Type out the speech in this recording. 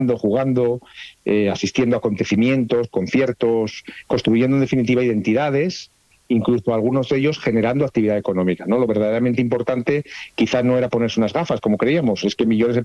jugando, asistiendo a acontecimientos, conciertos, construyendo en definitiva identidades, incluso algunos de ellos generando actividad económica, ¿no? Lo verdaderamente importante quizás no era ponerse unas gafas, como creíamos, es que millones de